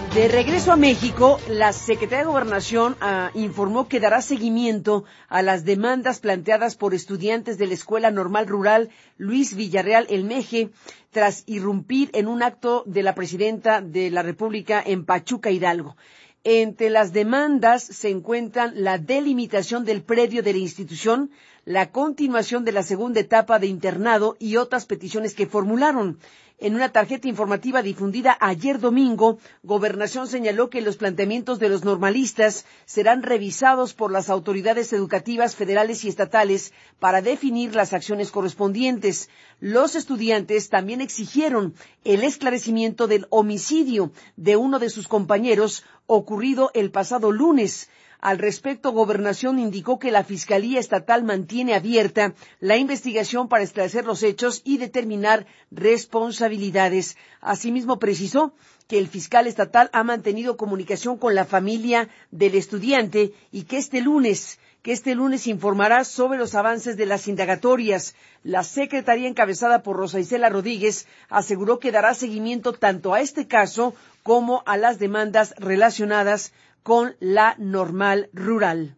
De regreso a México, la Secretaría de Gobernación informó que dará seguimiento a las demandas planteadas por estudiantes de la Escuela Normal Rural Luis Villarreal El Meje tras irrumpir en un acto de la presidenta de la República en Pachuca, Hidalgo. Entre las demandas se encuentran la delimitación del predio de la institución, la continuación de la segunda etapa de internado y otras peticiones que formularon. En una tarjeta informativa difundida ayer domingo, Gobernación señaló que los planteamientos de los normalistas serán revisados por las autoridades educativas federales y estatales para definir las acciones correspondientes. Los estudiantes también exigieron el esclarecimiento del homicidio de uno de sus compañeros ocurrido el pasado lunes. Al respecto, Gobernación indicó que la Fiscalía Estatal mantiene abierta la investigación para esclarecer los hechos y determinar responsabilidades. Asimismo, precisó que el fiscal estatal ha mantenido comunicación con la familia del estudiante y que este lunes informará sobre los avances de las indagatorias. La Secretaría, encabezada por Rosa Isela Rodríguez, aseguró que dará seguimiento tanto a este caso como a las demandas relacionadas con la Normal Rural.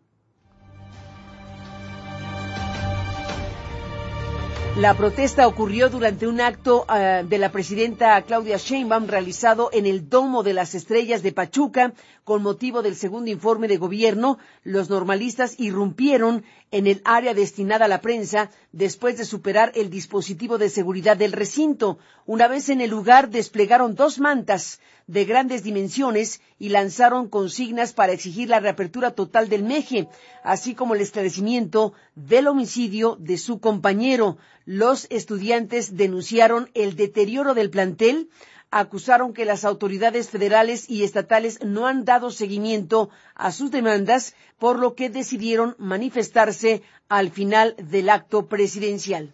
La protesta ocurrió durante un acto de la presidenta Claudia Sheinbaum realizado en el Domo de las Estrellas de Pachuca. Con motivo del segundo informe de gobierno, los normalistas irrumpieron en el área destinada a la prensa después de superar el dispositivo de seguridad del recinto. Una vez en el lugar, desplegaron 2 mantas de grandes dimensiones y lanzaron consignas para exigir la reapertura total del Meje, así como el esclarecimiento del homicidio de su compañero. Los estudiantes denunciaron el deterioro del plantel, acusaron que las autoridades federales y estatales no han dado seguimiento a sus demandas, por lo que decidieron manifestarse al final del acto presidencial.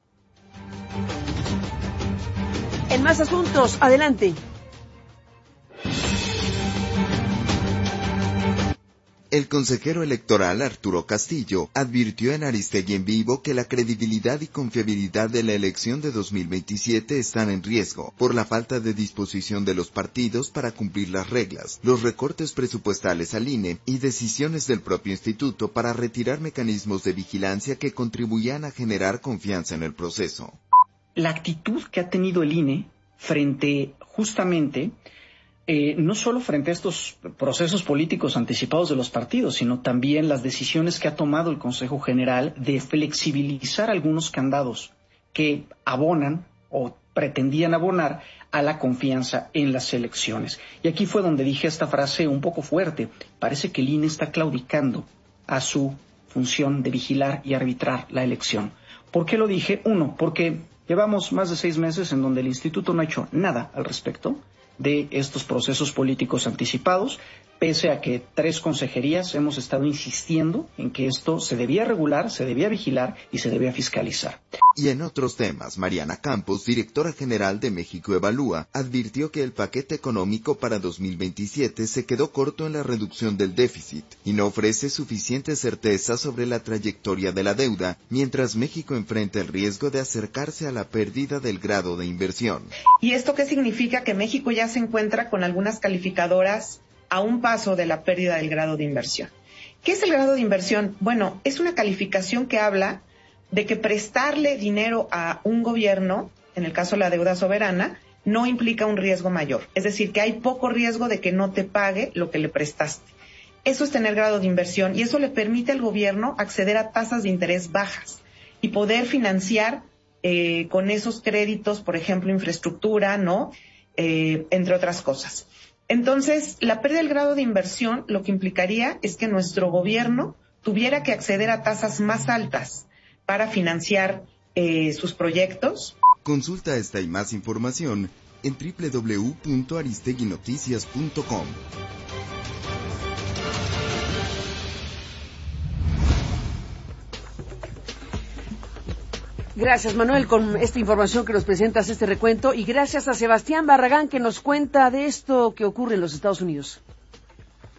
En más asuntos, adelante. El consejero electoral Arturo Castillo advirtió en Aristegui en Vivo que la credibilidad y confiabilidad de la elección de 2027 están en riesgo por la falta de disposición de los partidos para cumplir las reglas, los recortes presupuestales al INE y decisiones del propio instituto para retirar mecanismos de vigilancia que contribuían a generar confianza en el proceso. La actitud que ha tenido el INE frente justamente no solo frente a estos procesos políticos anticipados de los partidos, sino también las decisiones que ha tomado el Consejo General de flexibilizar algunos candados que abonan o pretendían abonar a la confianza en las elecciones. Y aquí fue donde dije esta frase un poco fuerte. Parece que el INE está claudicando a su función de vigilar y arbitrar la elección. ¿Por qué lo dije? Uno, porque llevamos más de 6 meses en donde el instituto no ha hecho nada al respecto de estos procesos políticos anticipados, pese a que 3 consejerías hemos estado insistiendo en que esto se debía regular, se debía vigilar y se debía fiscalizar. Y en otros temas, Mariana Campos, directora general de México Evalúa, advirtió que el paquete económico para 2027 se quedó corto en la reducción del déficit y no ofrece suficiente certeza sobre la trayectoria de la deuda, mientras México enfrenta el riesgo de acercarse a la pérdida del grado de inversión. ¿Y esto qué significa? Que México ya se encuentra con algunas calificadoras a un paso de la pérdida del grado de inversión. ¿Qué es el grado de inversión? Bueno, es una calificación que habla de que prestarle dinero a un gobierno, en el caso de la deuda soberana, no implica un riesgo mayor. Es decir, que hay poco riesgo de que no te pague lo que le prestaste. Eso es tener grado de inversión y eso le permite al gobierno acceder a tasas de interés bajas y poder financiar con esos créditos, por ejemplo, infraestructura, ¿no? Entre otras cosas. Entonces, la pérdida del grado de inversión lo que implicaría es que nuestro gobierno tuviera que acceder a tasas más altas para financiar sus proyectos. Consulta esta y más información en www.aristeguinoticias.com. Gracias, Manuel, con esta información que nos presentas, este recuento, y gracias a Sebastián Barragán que nos cuenta de esto que ocurre en los Estados Unidos.